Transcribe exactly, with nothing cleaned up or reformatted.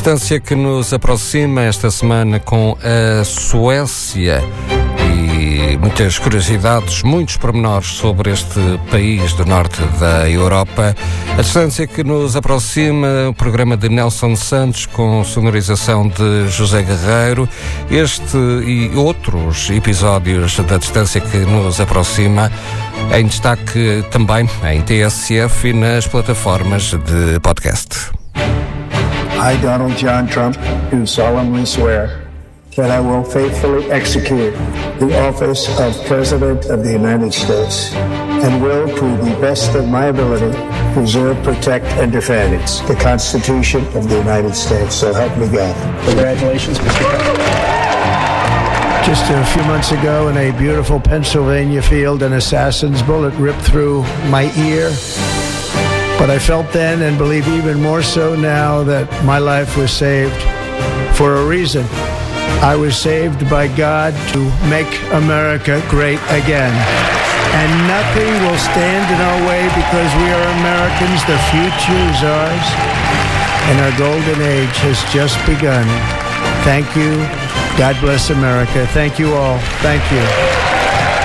distância que nos aproxima esta semana com a Suécia e muitas curiosidades, muitos pormenores sobre este país do norte da Europa. A distância que nos aproxima, o programa de Nelson Santos com sonorização de José Guerreiro. Este e outros episódios da distância que nos aproxima em destaque também em T S F e nas plataformas de podcast. I, Donald John Trump, do solemnly swear that I will faithfully execute the office of President of the United States and will, to the best of my ability, preserve, protect, and defend the Constitution of the United States. So help me God. Congratulations, Mister President. Just a few months ago in a beautiful Pennsylvania field, an assassin's bullet ripped through my ear. But I felt then, and believe even more so now, that my life was saved for a reason. I was saved by God to make America great again. And nothing will stand in our way because we are Americans. The future is ours, and our golden age has just begun. Thank you. God bless America. Thank you all. Thank you.